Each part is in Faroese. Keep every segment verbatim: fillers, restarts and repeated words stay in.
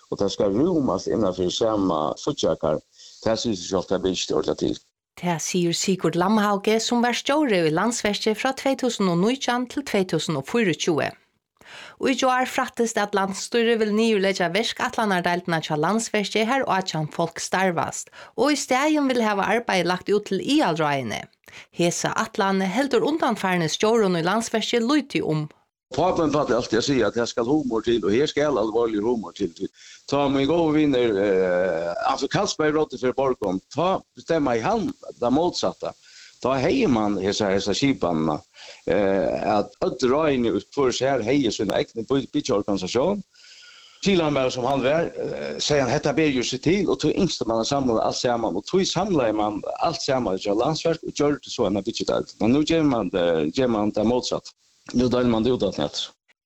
och det ska rumas innanför samma suttjakar. Det syns ju att det blir större till. Det sier Sigurd Lamhauge, som var større i landsverket fra to tusen og nitton til to tusen og tjuefire. Og i år frattes det at landsstyret vil nylegge verkatlanardeltene til landsverket her og at folk starvast, og i stedet vil ha arbeid lagt ut til ialdrøyene. Hesa atlane heldur undanfarne stjåren i landsverket lyti om. Papen pratar alltid att säga att det ska humor till och här ska allvarlig humor till. Ta mig gå och vinner eh alltså Karlsberg rådde för Borgholm. Ta bestämma i hand det motsatta. Ta hej man hesa hesa skiparna eh att utdragen ut för så här hej så en egen pitchorganisation. Kilan som han var säger han detta ber ju sig till och tog insta man samla allt samman och tog samla man allt samman i landsverk och gör det så en digital. Men nu ger man det ger man det motsatt. Nu drar man det ut att nät.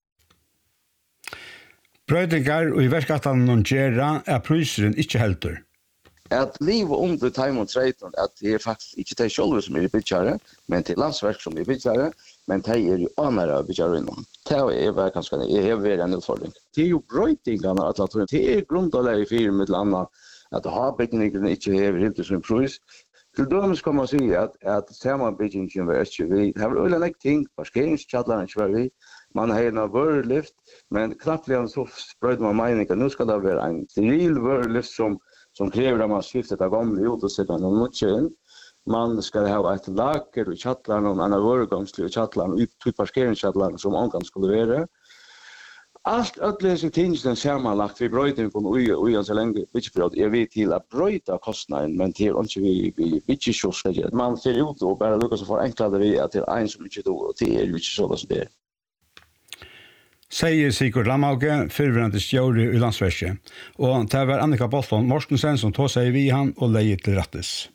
Brøytingar og i verkatan non gera er pryseren ikke heldur. At liv under time og trade at det er faktisk ikke det sjølve som er bitjare, men til landsverk som er bitjare, men det er jo anere bitjare innom. Det er vel kanskje det er vel en utfordring. Det er jo brøytingarna at det er grundlag i fire med annet at ha byggningen ikke er helt som prys. Til dømes kan man si at at samanbyggingen var ikke vi. Det var øyne like ting, parkeringskjalleren ikke var vi. Man har en vørlift, men knappt så sprøyde man meningen. Nu skal det være en steril vørlift som som kräver att man skiftar det gamla ut och sätter någon mycket in. Man ska ha ett lager i chattlarna och en övergångslig i chattlarna och ut parkeringschattlarna som ankan skulle vara. Allt ödlösa ting som sammanlagt vid bröjten från ojan så länge bitchbröd är vi till att bröjta kostnaden, men till inte vi vi bitchshoska. Man ser ut och bara lukas för enklare vi att till en som inte då till är ju inte så så det. Sier Sigurd Lamhauge, fyrverande stjåre i landsverket, og det var Annika Bolton Mortensen som tog seg vi han og leie til rettes.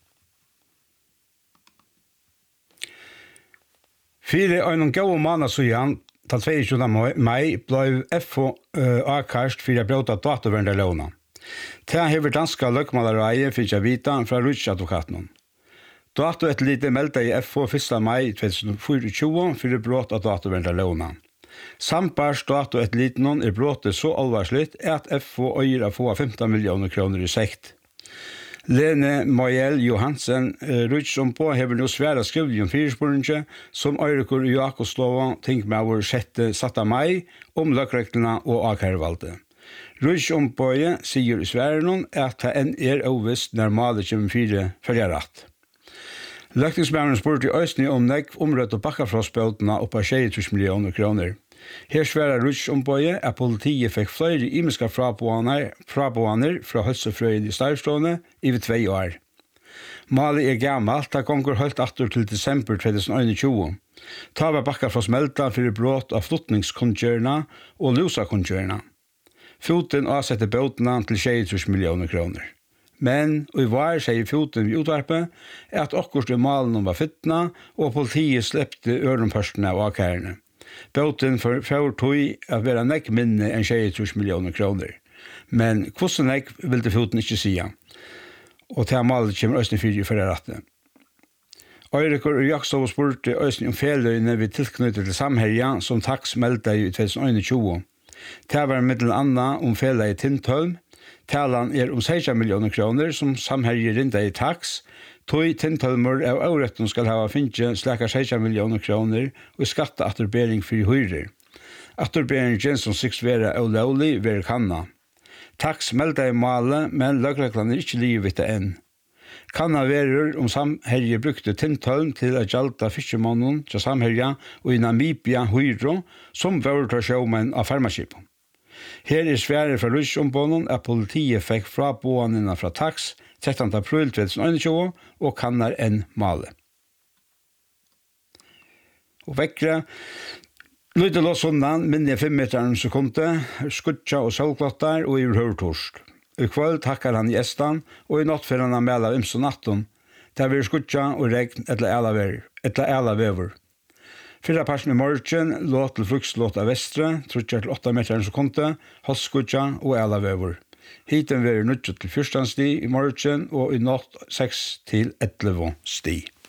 Fire og noen gode måneder siden, til tjueåtte mai, ble F H avkast for å brøte datavernerlåna. Det har danska løkmalereie fikk jeg vite fra Rutsch-advokaten. Dato et lite meldte i F H første mai to tusen og tjuefire for å brøte datavernerlåna. Sampar stat og et liten er bråtet så alvarslitt at F H øyer å få femten millioner kroner i sekt. Lene Majel Johansen Rutsch om på hever nå svære skrivlig om firespårningen som Øyrekur og Jakobslova ting med vår sjette satte mai om løkrektene og akærvalgte. Rutsch om på sier i sværen at det enn er overvist når malet kommer fire følgerrett. Løkningsmæren spurte i Østny om nekv omrøtt og bakkafrostbøtene opp av tjue millioner kroner. Her sværer Rutsch ombøye at politiet fikk flere imiske frabåaner fra helsefrøyen i Starstående i tve år. Malet er gammelt, det gonger høyt atter til desember to tusen og tjue. Ta var bakkafrost melda for brått av flotningskundgjørene og lusakundgjørene. Foten avsetter bøtene til tjue millioner kroner. Men og i var sier foten vi utvarpet at akkurat i malen var fyttene og politiet slepte ørenførstene av akærene. Bøten for fjord tog at være nekk minne enn tjue millioner kroner. Men hvordan nekk vil det foten ikke si. Og til malet kommer Østny fire for rette. Øyrekur og Jakobslov spurte Østny om feløyene vi tilknyttet til samherja som taks meldte i to tusen og tjue. Det var middelen anna om feløy i Tintholm. Talan er om seksten millioner kroner som samherjer rinda i taks. Tøy Tintholmer av åretten skal ha finnet slaka seksten millioner kroner og skatteatterbering for høyre. Atterberingen som siks være ulovlig være kanna. Taks melda i male, men løgreglene er ikke livet det enn. Kanna verer om samherje brukte Tintholm til å gjalda fiskemannen til samherja og i Namibia høyre som var til sjåmenn av farmaskipen. Her er svære fra Rutsch-ombånen at politiet fikk fra båanene fra taks trettende april to tusen og tjue og kannar en male. Og vekkere, lytte lås undan, minne fem meter en sekunde, skutja og solklottar og i høyretorsk. I kvöld takkar han gjestan og i natt for han mæla imso natten, der vi skutja og regn etter æla vever. Fyra parsen i morgen, låt til frukslåt av vestre, trutja til åtta meter en sekunde, halskutja og æla vever. Hiten verer nødt til fjorten sti i morgen og i natt seks til elleve sti.